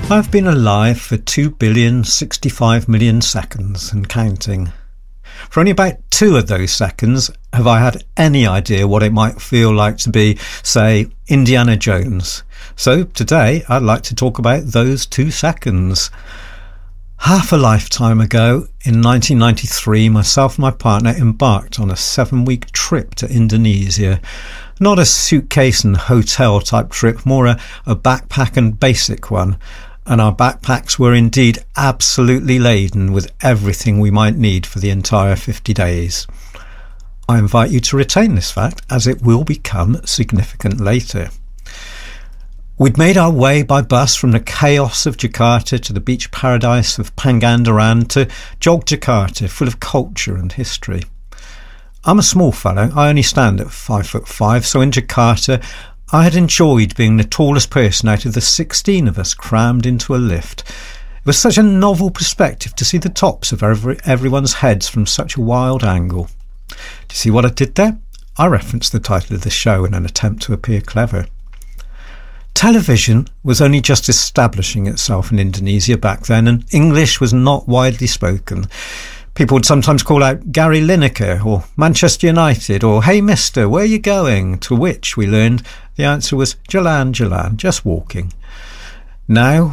I've been alive for 2,065,000,000 seconds and counting. For only about 2 of those seconds have I had any idea what it might feel like to be, say, Indiana Jones. So today I'd like to talk about those 2 seconds. Half a lifetime ago, in 1993, myself and my partner embarked on a 7-week trip to Indonesia. Not a suitcase and hotel type trip, more a backpack and basic one. And our backpacks were indeed absolutely laden with everything we might need for the entire 50 days. I invite you to retain this fact, as it will become significant later. We'd made our way by bus from the chaos of Jakarta to the beach paradise of Pangandaran to Jogjakarta, full of culture and history. I'm a small fellow, I only stand at 5'5", so in Jakarta I had enjoyed being the tallest person out of the 16 of us crammed into a lift. It was such a novel perspective to see the tops of everyone's heads from such a wild angle. Do you see what I did there? I referenced the title of the show in an attempt to appear clever. Television was only just establishing itself in Indonesia back then, and English was not widely spoken. People would sometimes call out Gary Lineker or Manchester United or "Hey mister, where are you going?" To which we learned the answer was Jalan, just walking. Now